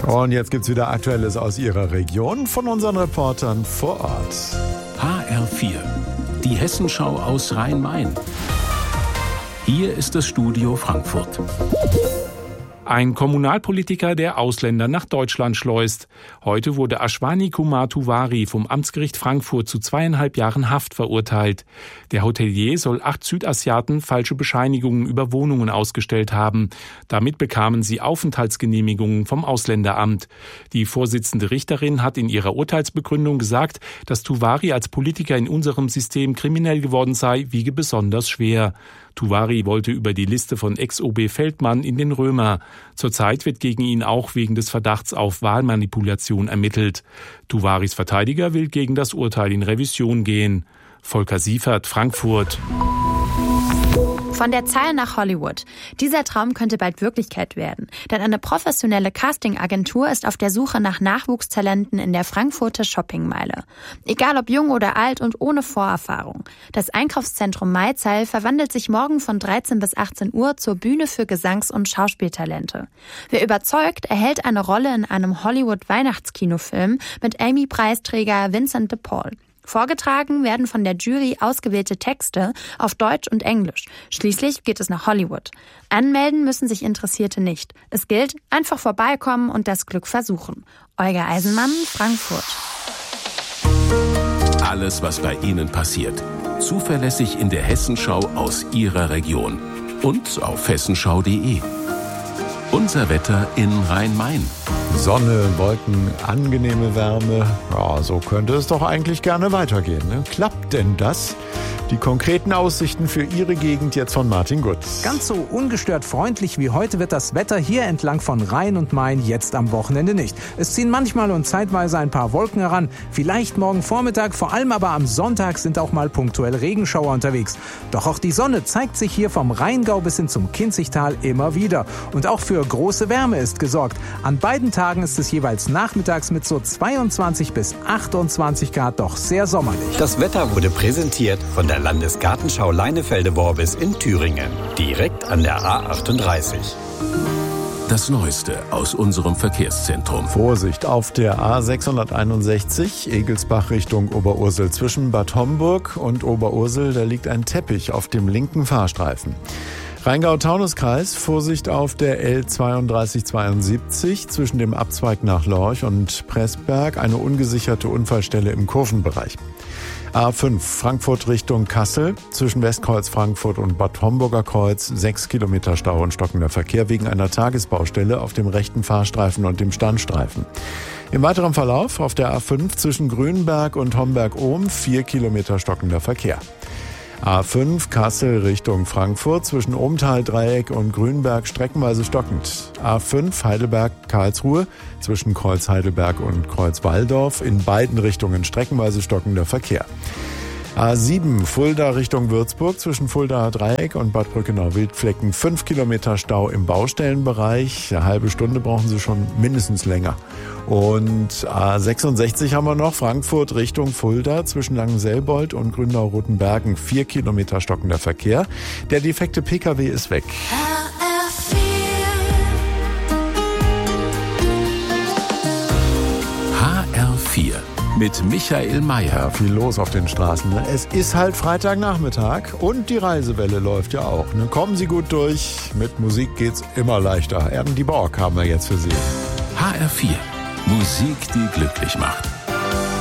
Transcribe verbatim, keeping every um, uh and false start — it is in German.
Und jetzt gibt's wieder Aktuelles aus Ihrer Region von unseren Reportern vor Ort. H R vier, die Hessenschau aus Rhein-Main. Hier ist das Studio Frankfurt. Ein Kommunalpolitiker, der Ausländer nach Deutschland schleust. Heute wurde Ashwani Kumar Tiwari vom Amtsgericht Frankfurt zu zweieinhalb Jahren Haft verurteilt. Der Hotelier soll acht Südasiaten falsche Bescheinigungen über Wohnungen ausgestellt haben. Damit bekamen sie Aufenthaltsgenehmigungen vom Ausländeramt. Die Vorsitzende Richterin hat in ihrer Urteilsbegründung gesagt, dass Tiwari als Politiker in unserem System kriminell geworden sei, wiege besonders schwer. Tiwari wollte über die Liste von Ex-O B Feldmann in den Römer. Zurzeit wird gegen ihn auch wegen des Verdachts auf Wahlmanipulation ermittelt. Tiwaris Verteidiger will gegen das Urteil in Revision gehen. Volker Siefert, Frankfurt. Von der Zahl nach Hollywood. Dieser Traum könnte bald Wirklichkeit werden. Denn eine professionelle Castingagentur ist auf der Suche nach Nachwuchstalenten in der Frankfurter Shoppingmeile. Egal ob jung oder alt und ohne Vorerfahrung. Das Einkaufszentrum Maizeil verwandelt sich morgen von dreizehn bis achtzehn Uhr zur Bühne für Gesangs- und Schauspieltalente. Wer überzeugt, erhält eine Rolle in einem Hollywood-Weihnachtskinofilm mit Emmy-Preisträger Vincent de Paul. Vorgetragen werden von der Jury ausgewählte Texte auf Deutsch und Englisch. Schließlich geht es nach Hollywood. Anmelden müssen sich Interessierte nicht. Es gilt, einfach vorbeikommen und das Glück versuchen. Olga Eisenmann, Frankfurt. Alles, was bei Ihnen passiert. Zuverlässig in der Hessenschau aus Ihrer Region. Und auf hessenschau punkt de. Unser Wetter in Rhein-Main. Sonne, Wolken, angenehme Wärme. Ja, so könnte es doch eigentlich gerne weitergehen. Ne? Klappt denn das? Die konkreten Aussichten für Ihre Gegend jetzt von Martin Gutz. Ganz so ungestört freundlich wie heute wird das Wetter hier entlang von Rhein und Main jetzt am Wochenende nicht. Es ziehen manchmal und zeitweise ein paar Wolken heran. Vielleicht morgen Vormittag, vor allem aber am Sonntag sind auch mal punktuell Regenschauer unterwegs. Doch auch die Sonne zeigt sich hier vom Rheingau bis hin zum Kinzigtal immer wieder. Und auch für große Wärme ist gesorgt. An beiden Tagen ist es jeweils nachmittags mit so zweiundzwanzig bis achtundzwanzig Grad doch sehr sommerlich. Das Wetter wurde präsentiert von der Landesgartenschau Leinefelde-Worbis in Thüringen, direkt an der A achtunddreißig. Das Neueste aus unserem Verkehrszentrum. Vorsicht auf der A sechshunderteinundsechzig, Egelsbach Richtung Oberursel. Zwischen Bad Homburg und Oberursel, da liegt ein Teppich auf dem linken Fahrstreifen. Rheingau-Taunus-Kreis, Vorsicht auf der L zweiunddreißig zweiundsiebzig zwischen dem Abzweig nach Lorch und Pressberg, eine ungesicherte Unfallstelle im Kurvenbereich. A fünf, Frankfurt Richtung Kassel, zwischen Westkreuz Frankfurt und Bad Homburger Kreuz, sechs Kilometer Stau und stockender Verkehr wegen einer Tagesbaustelle auf dem rechten Fahrstreifen und dem Standstreifen. Im weiteren Verlauf auf der A fünf zwischen Grünberg und Homberg-Ohm, vier Kilometer stockender Verkehr. A fünf Kassel Richtung Frankfurt zwischen Ohmtal-Dreieck und Grünberg streckenweise stockend. A fünf Heidelberg-Karlsruhe zwischen Kreuz Heidelberg und Kreuz Walldorf in beiden Richtungen streckenweise stockender Verkehr. A sieben Fulda Richtung Würzburg zwischen Fuldaer Dreieck und Bad Brückenau-Wildflecken fünf Kilometer Stau im Baustellenbereich. Eine halbe Stunde brauchen Sie schon mindestens länger. Und A sechsundsechzig haben wir noch, Frankfurt Richtung Fulda zwischen Langenselbold und Grünau-Rotenbergen vier Kilometer stockender Verkehr. Der defekte Pkw ist weg. H R vier mit Michael Mayer. Ja, viel los auf den Straßen. Ne? Es ist halt Freitagnachmittag und die Reisewelle läuft ja auch. Ne? Kommen Sie gut durch. Mit Musik geht's immer leichter. Erden die Borg haben wir jetzt für Sie. H R vier. Musik, die glücklich macht.